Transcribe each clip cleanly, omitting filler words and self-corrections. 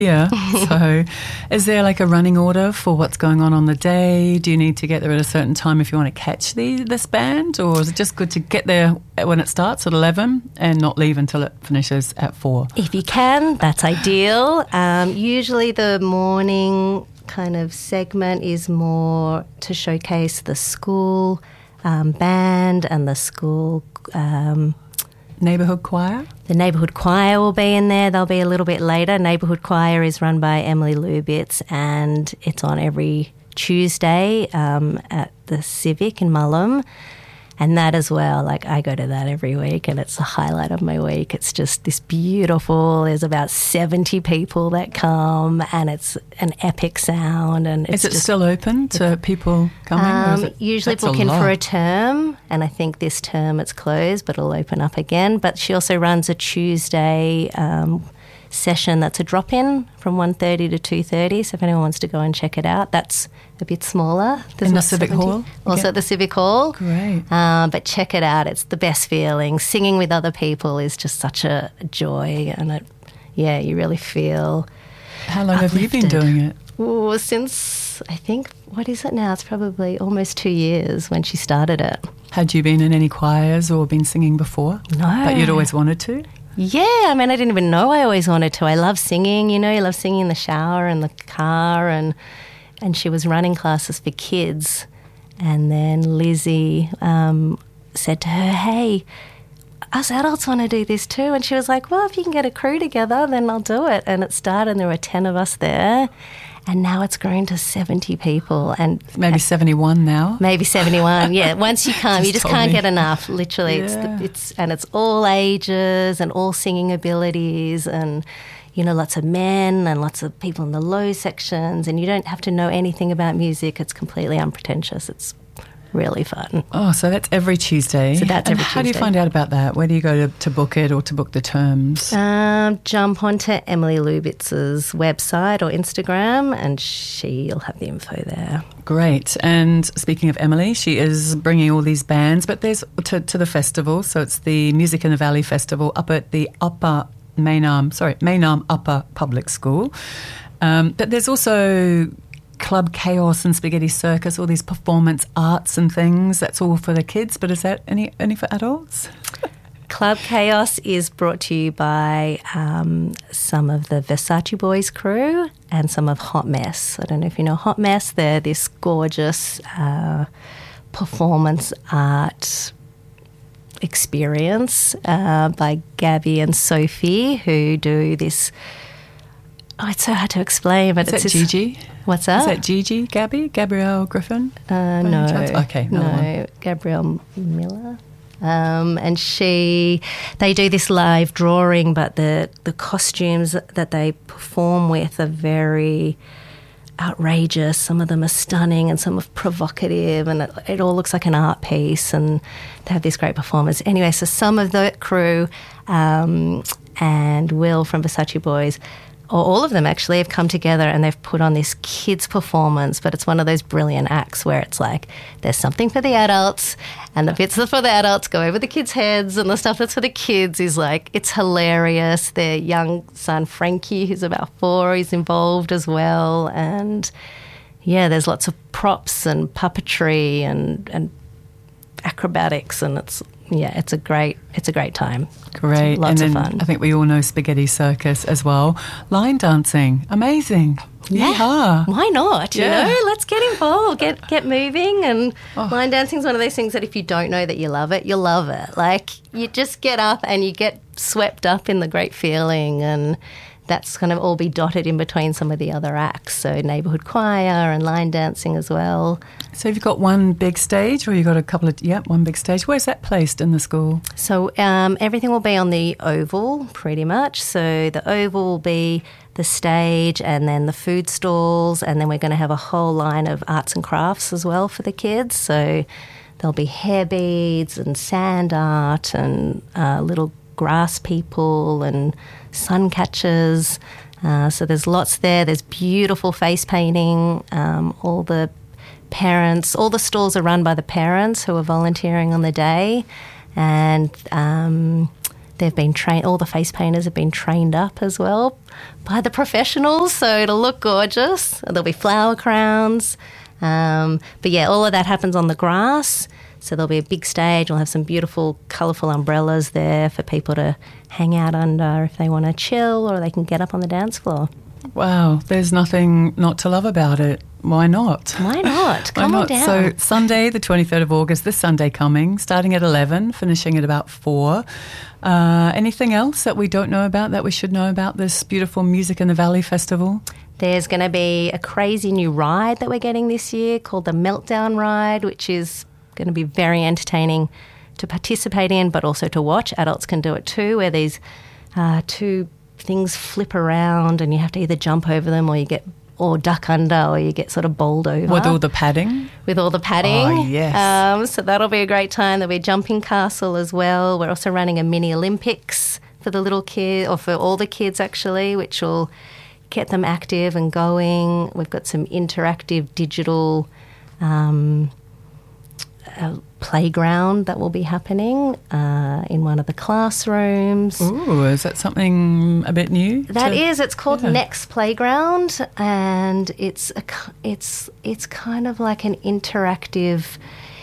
Yeah. So is there like a running order for what's going on the day? Do you need to get there at a certain time if you want to catch this band? Or is it just good to get there when it starts at 11 and not leave until it finishes at 4? If you can, that's ideal. Usually the morning kind of segment is more to showcase the school band and the school... Neighbourhood choir? The neighbourhood choir will be in there. They'll be a little bit later. Neighbourhood choir is run by Emily Lubitz, and it's on every Tuesday at the Civic in Mullum. And that as well, like I go to that every week and it's the highlight of my week. It's just this beautiful, there's about 70 people that come and it's an epic sound. And it's Is it still open to people coming? Usually book in for a term, and I think this term it's closed, but it'll open up again. But she also runs a Tuesday session that's a drop-in from 1:30 to 2:30, so if anyone wants to go and check it out, that's a bit smaller. In the Civic Hall? Also at the Civic Hall. Great. But check it out. It's the best feeling. Singing with other people is just such a joy, and you really feel How long uplifted. have you been doing it? Ooh, since, I think, what is it now? It's probably almost 2 years when she started it. Had you been in any choirs or been singing before? No. But you'd always wanted to? Yeah, I mean, I didn't even know I always wanted to. I love singing, you love singing in the shower and the car, and she was running classes for kids. And then Lizzie said to her, hey, us adults want to do this too. And she was like, well, if you can get a crew together, then I'll do it. And it started, and there were 10 of us there. And now it's grown to 70 people. And maybe 71 now. Maybe 71, yeah. Once you come, you just can't get enough, literally. Yeah. It's all ages and all singing abilities, and, lots of men and lots of people in the low sections, and you don't have to know anything about music. It's completely unpretentious. It's really fun. Oh, so that's every Tuesday. So that's every Tuesday. How do you find out about that? Where do you go to book it or to book the terms? Jump onto Emily Lubitz's website or Instagram, and she'll have the info there. Great. And speaking of Emily, she is bringing all these bands, but there's to the festival. So it's the Music in the Valley Festival up at the Maynarm Upper Public School. But there's also Club Chaos and Spaghetti Circus, all these performance arts and things. That's all for the kids, but is that only for adults? Club Chaos is brought to you by some of the Versace Boys crew and some of Hot Mess. I don't know if you know Hot Mess. They're this gorgeous performance art experience by Gabby and Sophie, who do this. Oh, it's so hard to explain, but it's Gigi. What's that? Is that Gigi? Gabrielle Griffin? No. Okay, no. Gabrielle Miller. And they do this live drawing, but the costumes that they perform with are very outrageous. Some of them are stunning and some are provocative, and it all looks like an art piece, and they have this great performance. Anyway, so some of the crew and Will from Versace Boys, or all of them actually, have come together and they've put on this kids performance, but it's one of those brilliant acts where it's like there's something for the adults and the bits that are for the adults go over the kids' heads, and the stuff that's for the kids is like, it's hilarious. Their young son Frankie, who's about 4, is involved as well, and yeah, there's lots of props and puppetry and acrobatics, and it's a great time. Great. Lots and of then fun. I think we all know Spaghetti Circus as well. Line dancing, amazing. Yeah. Yeehaw. Why not? Yeah. Let's get involved, get moving. And line dancing is one of those things that if you don't know that you love it, you'll love it. Like, you just get up and you get swept up in the great feeling, and that's kind of all be dotted in between some of the other acts. So neighbourhood choir and line dancing as well. So you've got one big stage, or you've got a couple of, one big stage. Where's that placed in the school? So everything will be on the oval pretty much. So the oval will be the stage, and then the food stalls, and then we're going to have a whole line of arts and crafts as well for the kids. So there'll be hair beads and sand art and little grass people and sun catchers. So there's lots there. There's beautiful face painting. All the stalls are run by the parents who are volunteering on the day. And they've been trained. All the face painters have been trained up as well by the professionals, so it'll look gorgeous. There'll be flower crowns. But yeah, all of that happens on the grass. So there'll be a big stage. We'll have some beautiful, colourful umbrellas there for people to hang out under if they want to chill, or they can get up on the dance floor. Wow, there's nothing not to love about it. Why not? Why not? Come on down. So Sunday, the 23rd of August, this Sunday coming, starting at 11, finishing at about 4. Anything else that we don't know about, that we should know about this beautiful Music in the Valley Festival? There's going to be a crazy new ride that we're getting this year called the Meltdown Ride, which is going to be very entertaining to participate in, but also to watch. Adults can do it too, where these two things flip around and you have to either jump over them or duck under, or you get sort of bowled over. With all the padding? With all the padding. Oh, yes. So that'll be a great time. There'll be a jumping castle as well. We're also running a mini Olympics for the little kids, or for all the kids actually, which will get them active and going. We've got some interactive digital playground that will be happening in one of the classrooms. Ooh, is that something a bit new? It's called Next Playground, and it's kind of like an interactive.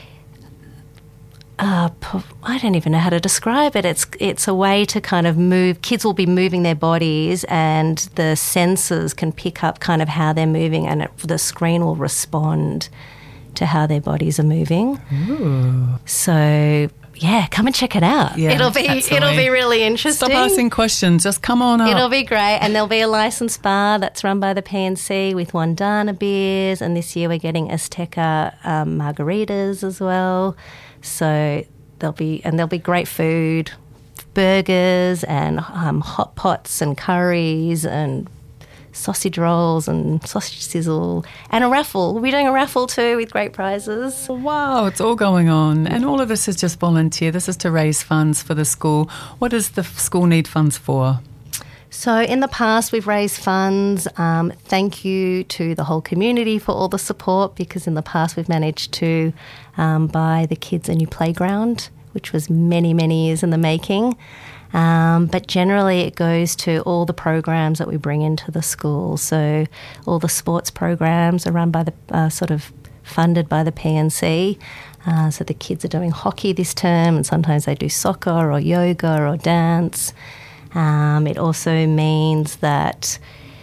I don't even know how to describe it. It's a way to kind of move. Kids will be moving their bodies, and the sensors can pick up kind of how they're moving, and the screen will respond to how their bodies are moving. Ooh. So yeah, come and check it out. Yeah, it'll be really interesting. Stop asking questions. Just come on up. It'll be great. And there'll be a licensed bar that's run by the PNC with Wandana beers. And this year we're getting Azteca margaritas as well. So there'll be great food, burgers and hot pots and curries and sausage rolls and sausage sizzle, and a raffle. We'll be doing a raffle too with great prizes. Wow, it's all going on. And all of this is just volunteer. This is to raise funds for the school. What does the school need funds for? So in the past, we've raised funds. Thank you to the whole community for all the support, because in the past we've managed to buy the kids a new playground, which was many, many years in the making. But generally it goes to all the programs that we bring into the school. So all the sports programs are run by the sort of funded by the PNC. So the kids are doing hockey this term, and sometimes they do soccer or yoga or dance. It also means that,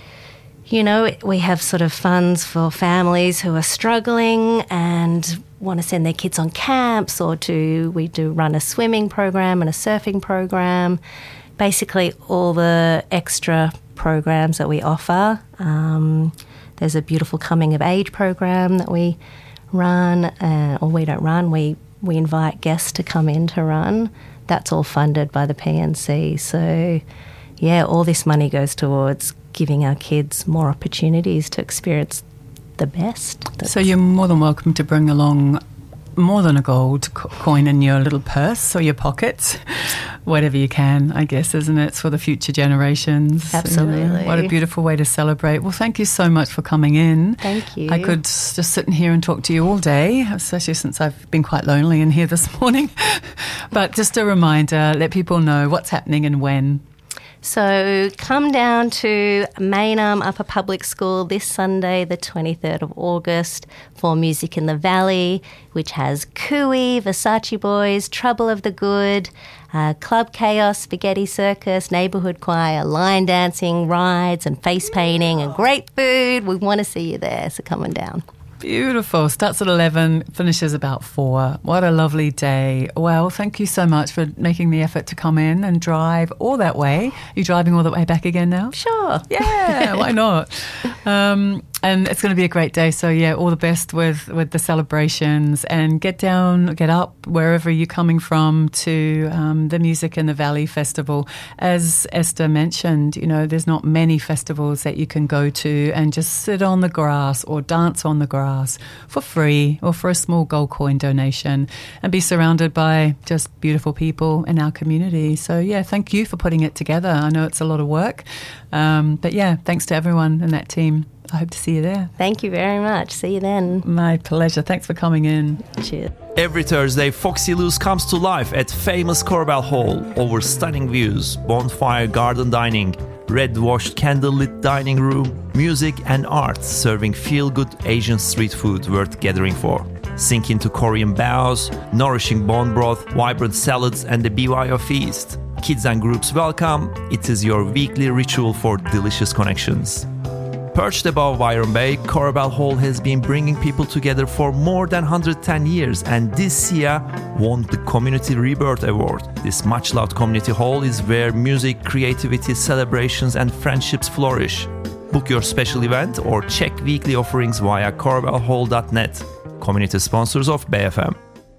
we have sort of funds for families who are struggling and want to send their kids on camps, or we do run a swimming program and a surfing program. Basically all the extra programs that we offer. There's a beautiful coming of age program that we run, or we don't run, we invite guests to come in to run. That's all funded by the PNC. So yeah, all this money goes towards giving our kids more opportunities to experience the best. So you're more than welcome to bring along more than a gold coin in your little purse or your pocket, whatever you can, I guess, isn't it? It's for the future generations. Absolutely. What a beautiful way to celebrate. Well, thank you so much for coming in. Thank you. I could just sit in here and talk to you all day, especially since I've been quite lonely in here this morning. But just a reminder, let people know what's happening and when. So come down to Maynham Upper Public School this Sunday, the 23rd of August, for Music in the Valley, which has Cooey, Versace Boys, Trouble of the Good, Club Chaos, Spaghetti Circus, Neighbourhood Choir, line dancing, rides and face painting and great food. We want to see you there, so come on down. Beautiful. Starts at 11, finishes about 4. What a lovely day. Well, thank you so much for making the effort to come in and drive all that way. You're driving all the way back again now? Sure. Yeah, why not? And it's going to be a great day. So, yeah, all the best with the celebrations, and get up wherever you're coming from to the Music in the Valley Festival. As Esther mentioned, there's not many festivals that you can go to and just sit on the grass or dance on the grass for free or for a small gold coin donation and be surrounded by just beautiful people in our community. So, yeah, thank you for putting it together. I know it's a lot of work. But, yeah, thanks to everyone in that team. I hope to see you there. Thank you very much. See you then. My pleasure. Thanks for coming in. Cheers. Every Thursday, Foxy Loose comes to life at famous Corbell Hall. Over stunning views, bonfire garden dining, red-washed candlelit dining room, music and art, serving feel-good Asian street food worth gathering for. Sink into Korean baos, nourishing bone broth, vibrant salads, and the BYO feast. Kids and groups welcome. It is your weekly ritual for delicious connections. Perched above Byron Bay, Corbell Hall has been bringing people together for more than 110 years, and this year won the Community Rebirth Award. This much-loved community hall is where music, creativity, celebrations, and friendships flourish. Book your special event or check weekly offerings via corbellhall.net. Community sponsors of BayFM.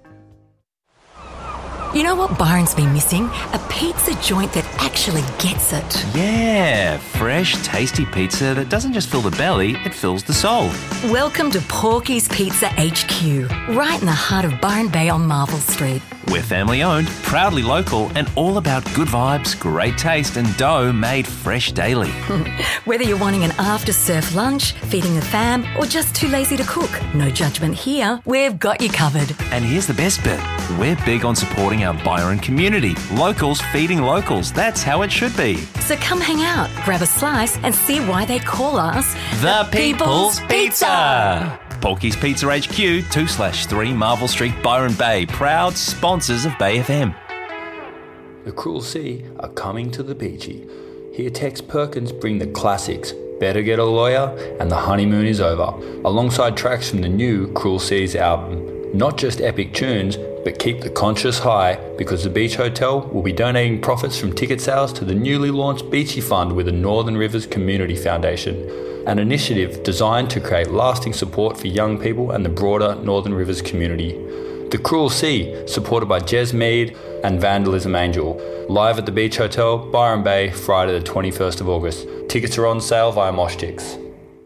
You know what Byron's been missing? A pizza joint that actually gets it. Yeah, fresh, tasty pizza that doesn't just fill the belly, it fills the soul. Welcome to Porky's Pizza HQ, right in the heart of Byron Bay on Marvel Street. We're family owned, proudly local, and all about good vibes, great taste, and dough made fresh daily. Whether you're wanting an after-surf lunch, feeding the fam, or just too lazy to cook, no judgment here. We've got you covered. And here's the best bit. We're big on supporting our Byron community. Locals feeding locals. That's how it should be. So come hang out, grab a slice, and see why they call us The People's Pizza! Porky's Pizza HQ, 2/3 Marvel Street, Byron Bay. Proud sponsors of Bay FM. The Cruel Sea are coming to the Beachy. Here Tex Perkins bring the classics, Better Get a Lawyer and The Honeymoon is Over, alongside tracks from the new Cruel Seas album. Not just epic tunes, but keep the conscience high, because the Beach Hotel will be donating profits from ticket sales to the newly launched Beachy Fund with the Northern Rivers Community Foundation, an initiative designed to create lasting support for young people and the broader Northern Rivers community. The Cruel Sea, supported by Jez Mead and Vandalism Angel, live at the Beach Hotel, Byron Bay, Friday the 21st of August. Tickets are on sale via Moshtix.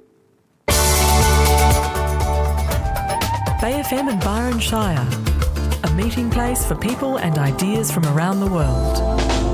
Bay FM and Byron Shire, a meeting place for people and ideas from around the world.